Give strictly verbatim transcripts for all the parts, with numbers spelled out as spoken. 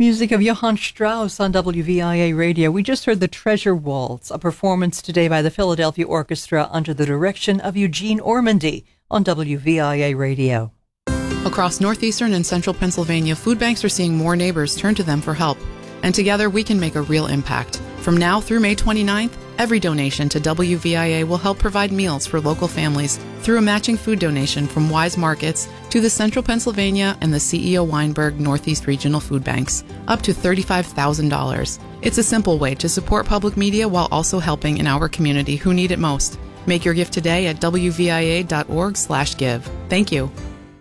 Music of Johann Strauss on W V I A Radio. We just heard the Treasure Waltz, a performance today by the Philadelphia Orchestra under the direction of Eugene Ormandy on W V I A Radio. Across northeastern and central Pennsylvania, food banks are seeing more neighbors turn to them for help. And together we can make a real impact. From now through May twenty-ninth, every donation to W V I A will help provide meals for local families through a matching food donation from Wise Markets to the Central Pennsylvania and the C E O Weinberg Northeast Regional Food Banks, up to thirty-five thousand dollars. It's a simple way to support public media while also helping in our community who need it most. Make your gift today at W V I A dot org slash give. Thank you.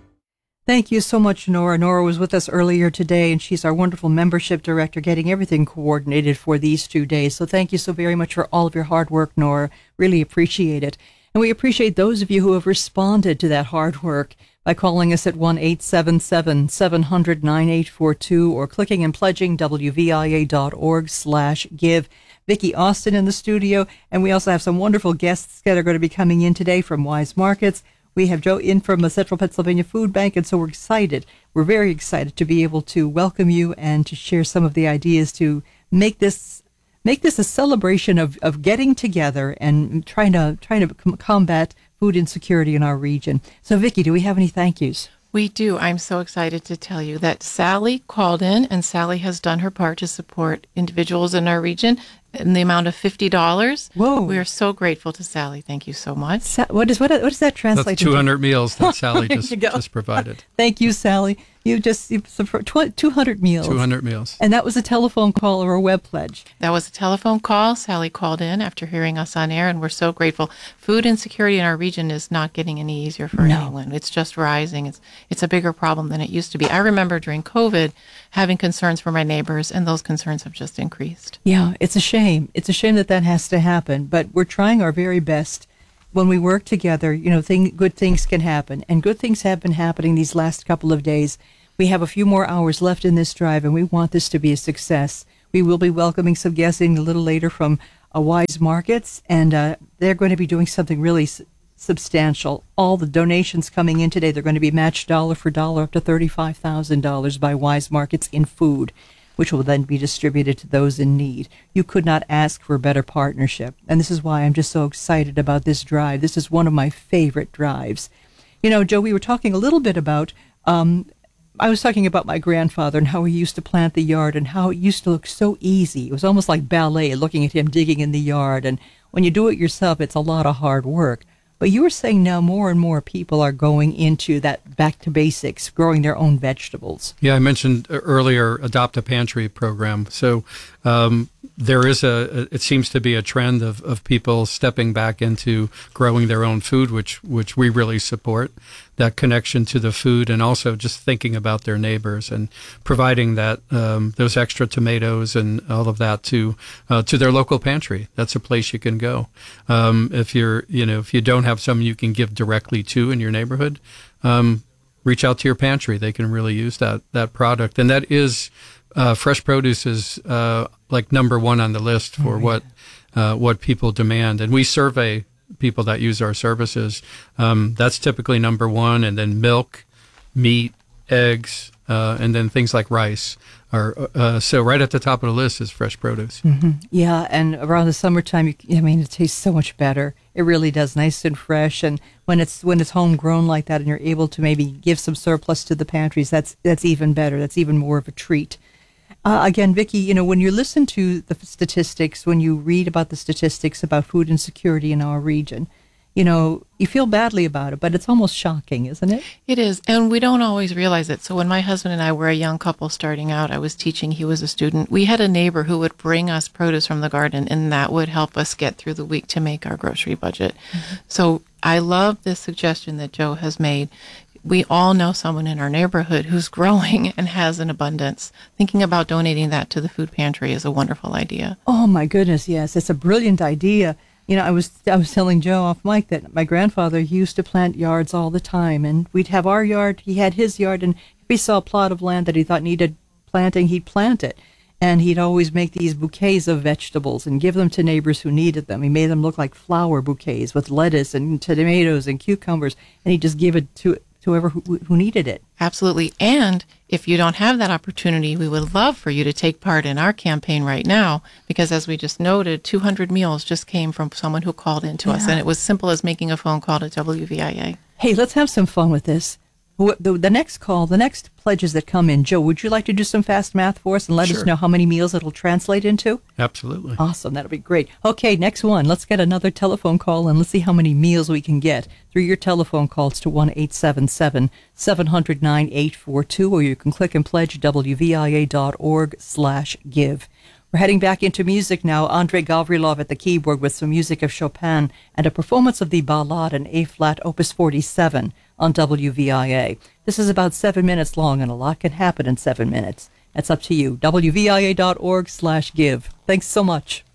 Thank you so much, Nora. Nora was with us earlier today, and she's our wonderful membership director, getting everything coordinated for these two days. So thank you so very much for all of your hard work, Nora. Really appreciate it. And we appreciate those of you who have responded to that hard work by calling us at one eight seven seven, seven hundred, nine eight four two or clicking and pledging W V I A dot org slash give. Vicki Austin in the studio, and we also have some wonderful guests that are going to be coming in today from Wise Markets. We have Joe in from the Central Pennsylvania Food Bank, and so we're excited. We're very excited to be able to welcome you and to share some of the ideas to make this make this a celebration of, of getting together and trying to trying to com- combat food insecurity in our region. So, Vicki, do we have any thank yous? We do. I'm so excited to tell you that Sally called in, and Sally has done her part to support individuals in our region in the amount of fifty dollars. Whoa. We are so grateful to Sally. Thank you so much. Sa- what, is, what, what does that translate That's two hundred into? meals that Sally just, There you go. just provided. Thank you, Sally. You just you, two hundred meals. two hundred meals. And that was a telephone call or a web pledge. That was a telephone call. Sally called in after hearing us on air, and we're so grateful. Food insecurity in our region is not getting any easier for No. anyone. It's just rising. It's it's a bigger problem than it used to be. I remember during COVID having concerns for my neighbors, and those concerns have just increased. Yeah, it's a shame. It's a shame that that has to happen, but we're trying our very best. When we work together, you know, thing, good things can happen, and good things have been happening these last couple of days. We have a few more hours left in this drive, and we want this to be a success. We will be welcoming some guests in a little later from uh, Wise Markets, and uh, they're going to be doing something really s- substantial. All the donations coming in today, they're going to be matched dollar for dollar up to thirty-five thousand dollars by Wise Markets in food, which will then be distributed to those in need. You could not ask for a better partnership, and this is why I'm just so excited about this drive. This is one of my favorite drives. You know, Joe, we were talking a little bit about, um, I was talking about my grandfather and how he used to plant the yard and how it used to look so easy. It was almost like ballet, looking at him digging in the yard, and when you do it yourself, it's a lot of hard work. But you were saying now more and more people are going into that back to basics, growing their own vegetables. Yeah, I mentioned earlier Adopt a Pantry program. So um, there is a, it seems to be a trend of, of people stepping back into growing their own food, which which we really support, that connection to the food, and also just thinking about their neighbors and providing that um, those extra tomatoes and all of that to uh, to their local pantry. That's a place you can go. Um, if you're, you know, if you don't have someone you can give directly to in your neighborhood, um, reach out to your pantry. They can really use that that product, and that is uh, fresh produce is uh, like number one on the list for oh, yeah. what uh, what people demand, and we survey people that use our services. Um, that's typically number one, and then milk, meat, eggs, uh, and then things like rice are uh, so right at the top of the list is fresh produce. Mm-hmm. Yeah, and around the summertime, you, I mean, it tastes so much better. It really does, nice and fresh. And when it's when it's homegrown like that, and you're able to maybe give some surplus to the pantries, that's that's even better. That's even more of a treat. Uh, again, Vicki, you know, when you listen to the statistics, when you read about the statistics about food insecurity in our region, you know, you feel badly about it, but it's almost shocking, isn't it? It is, and we don't always realize it. So when my husband and I were a young couple starting out, I was teaching, he was a student. We had a neighbor who would bring us produce from the garden, and that would help us get through the week to make our grocery budget. Mm-hmm. So I love this suggestion that Joe has made. We all know someone in our neighborhood who's growing and has an abundance. Thinking about donating that to the food pantry is a wonderful idea. Oh, my goodness, yes. It's a brilliant idea. You know, I was I was telling Joe off mic that my grandfather used to plant yards all the time, and we'd have our yard, he had his yard, and if he saw a plot of land that he thought needed planting, he'd plant it. And he'd always make these bouquets of vegetables and give them to neighbors who needed them. He made them look like flower bouquets with lettuce and tomatoes and cucumbers, and he'd just give it to to whoever who, who needed it. Absolutely. And if you don't have that opportunity, we would love for you to take part in our campaign right now, because as we just noted, two hundred meals just came from someone who called in to Yeah. us, and it was simple as making a phone call to W V I A. Hey, let's have some fun with this. Wh- The, the next call, the next pledges that come in, Joe, would you like to do some fast math for us and let us Sure. know how many meals it'll translate into? Absolutely. Awesome. That'll be great. Okay, next one. Let's get another telephone call and let's see how many meals we can get through your telephone calls to one eight seven seven, seven hundred, nine eight four two, or you can click and pledge W V I A dot org slash give. We're heading back into music now. Andrei Gavrilov at the keyboard with some music of Chopin and a performance of the Ballade in A-flat, Opus forty-seven on W V I A. This is about seven minutes long, and a lot can happen in seven minutes. That's up to you. W V I A dot org slash give. Thanks so much.